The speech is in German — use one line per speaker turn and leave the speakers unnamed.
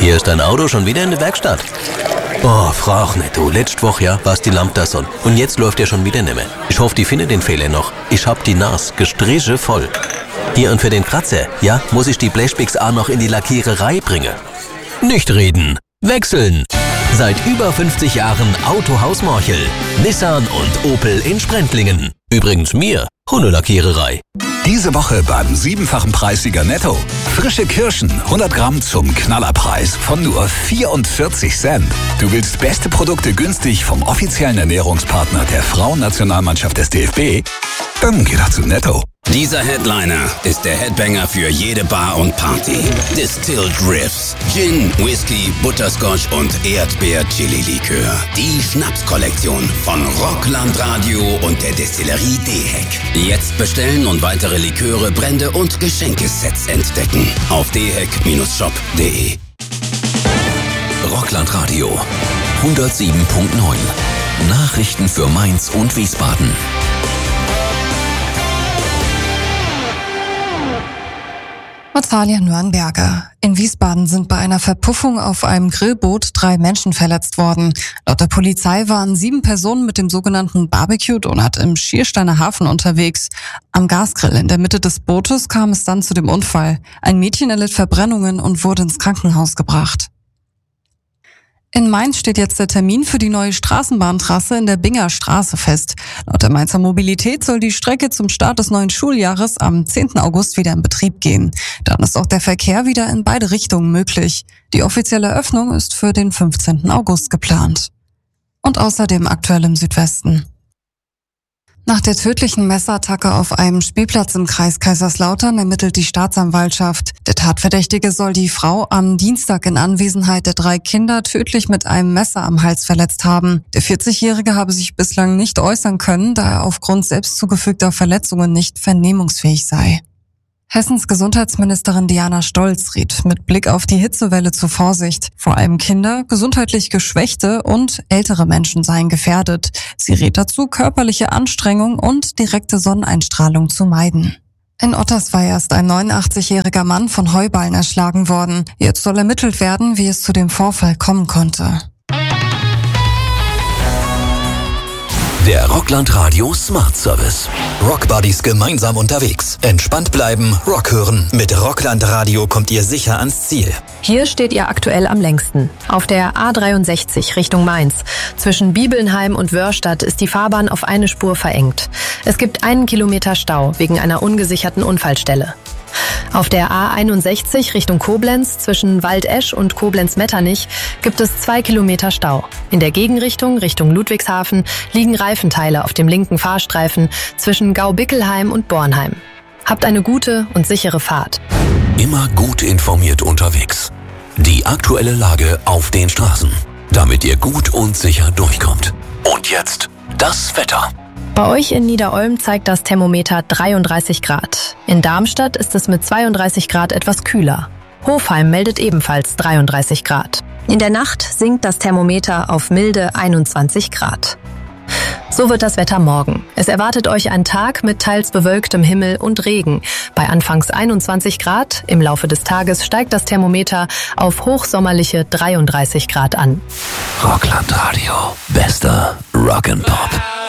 Hier ist dein Auto schon wieder in der Werkstatt. Oh, frag nicht, du. Letzte Woche, ja, war's die Lampe da son. Und jetzt läuft er schon wieder nimmer. Ich hoffe, die finden den Fehler noch. Ich hab die Nas gestriche voll. Hier und für den Kratzer, ja, muss ich die Blechbix auch noch in die Lackiererei bringen. Nicht reden, wechseln. Seit über 50 Jahren Autohaus Morchel. Nissan und Opel in Sprendlingen. Übrigens mir, Hundelackiererei.
Diese Woche beim 7-fachen Preissieger Netto. Frische Kirschen, 100 Gramm zum Knallerpreis von nur 44 Cent. Du willst beste Produkte günstig vom offiziellen Ernährungspartner der Frauennationalmannschaft des DFB? Dann geh doch zu Netto.
Dieser Headliner ist der Headbanger für jede Bar und Party. Distilled Riffs, Gin, Whisky, Butterscotch und Erdbeer-Chili-Likör. Die Schnapskollektion von Rockland Radio und der Destillerie Deheck. Jetzt bestellen und weitere Liköre, Brände und Geschenkesets entdecken. Auf deheck-shop.de.
Rockland Radio 107.9. Nachrichten für Mainz und Wiesbaden.
Natalia Nürnberger. In Wiesbaden sind bei einer Verpuffung auf einem Grillboot 3 Menschen verletzt worden. Laut der Polizei waren 7 Personen mit dem sogenannten Barbecue-Donut im Schiersteiner Hafen unterwegs. Am Gasgrill in der Mitte des Bootes kam es dann zu dem Unfall. Ein Mädchen erlitt Verbrennungen und wurde ins Krankenhaus gebracht. In Mainz steht jetzt der Termin für die neue Straßenbahntrasse in der Binger Straße fest. Laut der Mainzer Mobilität soll die Strecke zum Start des neuen Schuljahres am 10. August wieder in Betrieb gehen. Dann ist auch der Verkehr wieder in beide Richtungen möglich. Die offizielle Eröffnung ist für den 15. August geplant. Und außerdem aktuell im Südwesten. Nach der tödlichen Messerattacke auf einem Spielplatz im Kreis Kaiserslautern ermittelt die Staatsanwaltschaft. Der Tatverdächtige soll die Frau am Dienstag in Anwesenheit der 3 Kinder tödlich mit einem Messer am Hals verletzt haben. Der 40-Jährige habe sich bislang nicht äußern können, da er aufgrund selbst zugefügter Verletzungen nicht vernehmungsfähig sei. Hessens Gesundheitsministerin Diana Stolz riet mit Blick auf die Hitzewelle zur Vorsicht. Vor allem Kinder, gesundheitlich Geschwächte und ältere Menschen seien gefährdet. Sie rät dazu, körperliche Anstrengung und direkte Sonneneinstrahlung zu meiden. In Ottersweier ist ein 89-jähriger Mann von Heuballen erschlagen worden. Jetzt soll ermittelt werden, wie es zu dem Vorfall kommen konnte.
Der Rockland Radio Smart Service. Rockbuddies gemeinsam unterwegs. Entspannt bleiben, Rock hören. Mit Rockland Radio kommt ihr sicher ans Ziel.
Hier steht ihr aktuell am längsten. Auf der A63 Richtung Mainz. Zwischen Bibelnheim und Wörstadt ist die Fahrbahn auf eine Spur verengt. Es gibt 1 Kilometer Stau wegen einer ungesicherten Unfallstelle. Auf der A61 Richtung Koblenz zwischen Waldesch und Koblenz-Metternich gibt es 2 Kilometer Stau. In der Gegenrichtung Richtung Ludwigshafen liegen Reifenteile auf dem linken Fahrstreifen zwischen Gaubickelheim und Bornheim. Habt eine gute und sichere Fahrt.
Immer gut informiert unterwegs. Die aktuelle Lage auf den Straßen, damit ihr gut und sicher durchkommt. Und jetzt das Wetter.
Bei euch in Niederolm zeigt das Thermometer 33 Grad. In Darmstadt ist es mit 32 Grad etwas kühler. Hofheim meldet ebenfalls 33 Grad. In der Nacht sinkt das Thermometer auf milde 21 Grad. So wird das Wetter morgen. Es erwartet euch ein Tag mit teils bewölktem Himmel und Regen. Bei anfangs 21 Grad, im Laufe des Tages steigt das Thermometer auf hochsommerliche 33 Grad an.
Rockland Radio. Bester Rock'n'Pop.